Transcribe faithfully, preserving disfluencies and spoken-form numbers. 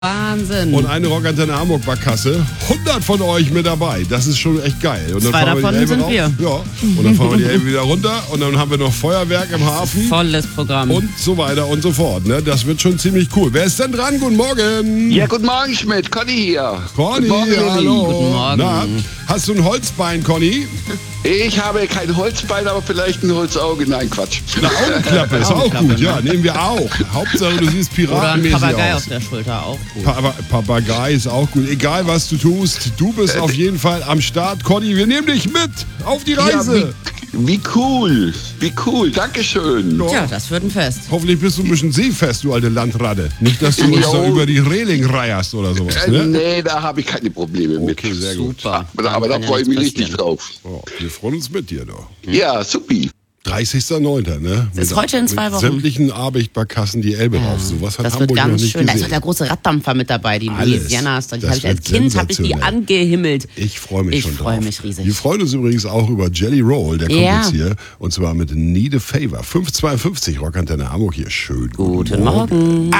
Wahnsinn. Und eine Rockantenne Hamburg Barkasse. hundert von euch mit dabei. Das ist schon echt geil. Und dann Zwei davon wir sind rauf. wir. Ja. Und dann fahren wir die Elbe wieder runter. Und dann haben wir noch Feuerwerk im Hafen. Volles Programm. Und so weiter und so fort. Ne? Das wird schon ziemlich cool. Wer ist denn dran? Guten Morgen. Ja, guten Morgen, Schmidt. Conny hier. Conny, guten Morgen, hallo. Guten Morgen. Na, hast du ein Holzbein, Conny? Ich habe kein Holzbein, aber vielleicht ein Holzauge. Nein, Quatsch. Eine Augenklappe ist auch Augenklappe, gut. ne? Ja, nehmen wir auch. Hauptsache, du siehst Oder ein piratenmäßig Papagei aus. auf der Schulter, auch gut. Pa Papagei ist auch gut. Egal, was du tust, du bist auf jeden Fall am Start. Conny, wir nehmen dich mit auf die Reise. Ja, wie, wie cool. Wie cool. Dankeschön. Tja, das wird ein Fest. Hoffentlich bist du ein bisschen seefest, du alte Landratte. Nicht, dass du uns Jo. da über die Reling reierst oder sowas. Äh, Ne? nee, da habe ich keine Probleme mit. Okay, sehr gut. Super. Aber, aber da Kann ja freue ich mich nichts richtig passieren. drauf. Oh, wir freuen uns mit dir doch. Ja, supi. dreißigster neunter Ne? Das ist Mit- heute in zwei mit Wochen. sämtlichen Abichtbarkassen die Elbe rauf. Sowas hat Das Hamburg wird noch ganz nicht schön. Da ist gesehen. auch der große Raddampfer mit dabei, die Alles. Louisianas. Die Das habe ich als wird Kind habe ich die sensationell. angehimmelt. Ich freue mich Ich schon freue drauf. mich riesig. Wir freuen uns übrigens auch über Jelly Roll, der kommt Ja. jetzt hier. Und zwar mit Need a Favor. fünf zwei fünfzig Rockantenne Hamburg hier. Schön. Guten Morgen.